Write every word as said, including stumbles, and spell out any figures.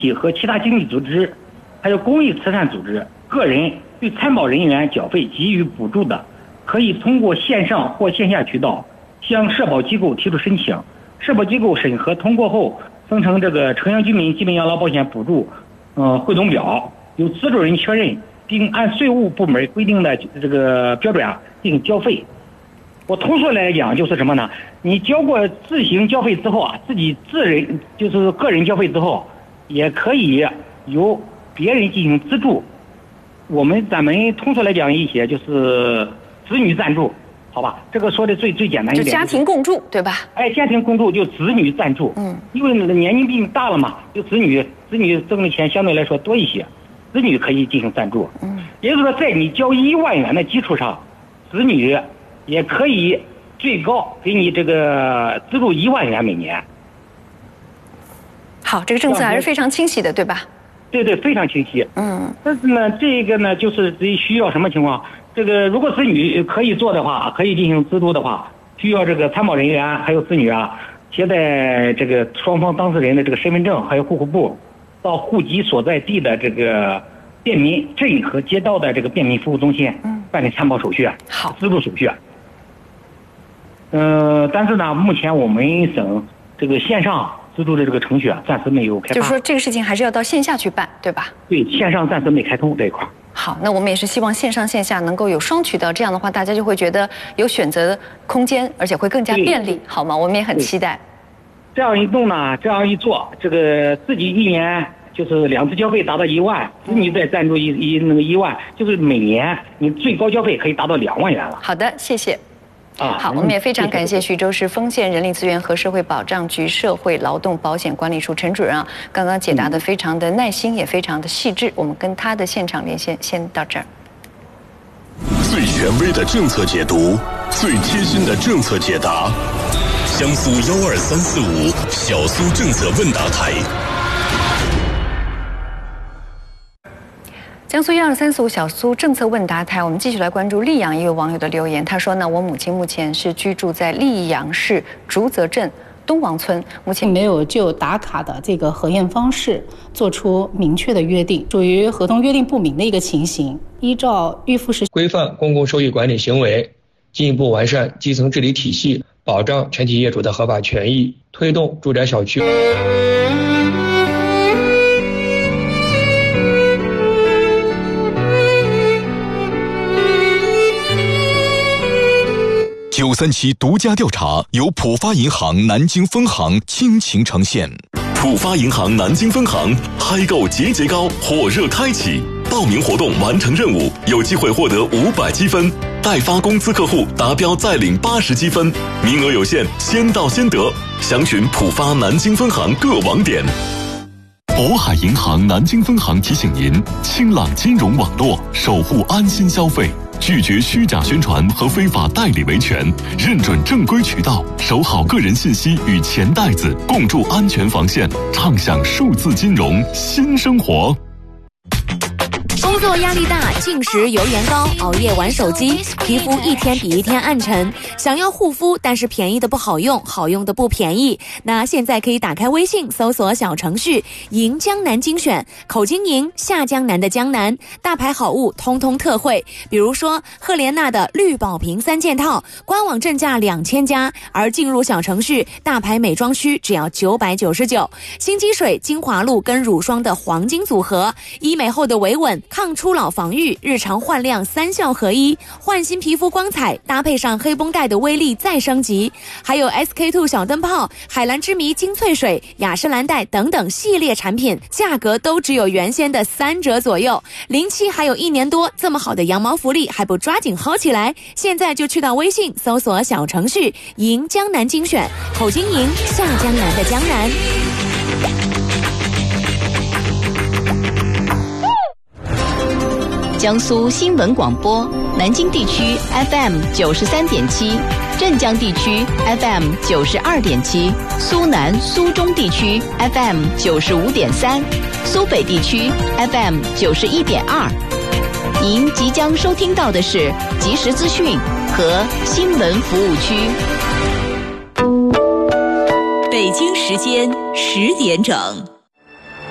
和其他经济组织，还有公益慈善组织、个人对参保人员缴费给予补助的，可以通过线上或线下渠道向社保机构提出申请。社保机构审核通过后，生成这个城乡居民基本养老保险补助呃汇总表，由资助人确认，并按税务部门规定的这个标准啊进行交费。我通俗来讲就是什么呢？你交过自行交费之后啊，自己自人就是个人交费之后，也可以由别人进行资助。我们咱们通俗来讲一些就是子女赞助，好吧？这个说的最最简单一点， 就家庭共助，对吧？ 哎，家庭共助就子女赞助，嗯，因为年龄毕竟大了嘛，就子女子女挣的钱相对来说多一些，子女可以进行赞助，嗯，也就是说，在你交一万元的基础上，子女也可以最高给你这个资助一万元每年。 好，这个政策还是非常清晰的，对吧？ 对对，非常清晰。嗯，但是呢，这个呢，就是需要什么情况？这个如果子女可以做的话，可以进行资助的话，需要这个参保人员还有子女啊，携带这个双方当事人的这个身份证还有户口簿，到户籍所在地的这个便民镇和街道的这个便民服务中心办理参保手续， 好， 资助手续。呃，但是呢，目前我们省这个线上资助的这个程序啊，暂时没有开发。 就是说，这个事情还是要到线下去办，对吧？ 对，线上暂时没开通这一块。 好，那我们也是希望线上线下能够有双渠道，这样的话大家就会觉得有选择空间，而且会更加便利，好吗？我们也很期待。 这样一弄呢，这样一做，这个自己一年就是两次交费达到一万，子女再赞助一一那个一万，就是每年你最高交费可以达到两万元了。 好的，谢谢。 啊， 好，我们也非常感谢徐州市丰县人力资源和社会保障局社会劳动保险管理处陈主任啊，刚刚解答的非常的耐心，也非常的细致。我们跟他的现场连线先到这儿。 最权威的政策解读，最贴心的政策解答，江苏幺二三四五小苏政策问答台。 江苏一二三四五小苏政策问答台，我们继续来关注溧阳一位网友的留言。他说呢，我母亲目前是居住在溧阳市竹泽镇东王村，目前没有就打卡的这个核验方式做出明确的约定，属于合同约定不明的一个情形。依照预付时规范公共收益管理行为，进一步完善基层治理体系，保障全体业主的合法权益，推动住宅小区。 九三七独家调查由浦发银行南京分行倾情呈现。 浦发银行南京分行嗨购节节高火热开启，报名活动完成任务有机会获得五百积分，代发工资客户达标再领八十积分，名额有限，先到先得。详询浦发南京分行各网点。渤海银行南京分行提醒您：清朗金融网络，守护安心消费。拒绝虚假宣传和非法代理维权，认准正规渠道，守好个人信息与钱袋子，共筑安全防线，畅享数字金融新生活。 工作压力大，进食油盐高，熬夜玩手机，皮肤一天比一天暗沉。想要护肤，但是便宜的不好用，好用的不便宜。那现在可以打开微信，搜索小程序“赢江南精选”，口金赢，下江南的江南，大牌好物通通特惠。比如说赫莲娜的绿宝瓶三件套，官网正价两千加，而进入小程序，大牌美妆区只要九百九十九。新肌水、精华露跟乳霜的黄金组合，医美后的维稳。抗初老防御，日常焕亮三效合一，焕新皮肤光彩，搭配上黑绷带的威力再升级，还有 S K 二 小灯泡、海蓝之谜精粹水、雅诗兰黛等等系列产品，价格都只有原先的三折左右。零期还有一年多，这么好的羊毛福利还不抓紧薅起来？现在就去到微信搜索小程序“赢江南精选”，口金赢，下江南的江南。 江苏新闻广播，南京地区 F M 九十三点七，镇江地区 F M 九十二点七，苏南、苏中地区 F M 九十五点三，苏北地区 F M 九十一点二。您即将收听到的是即时资讯和新闻服务区。 北京时间十点整。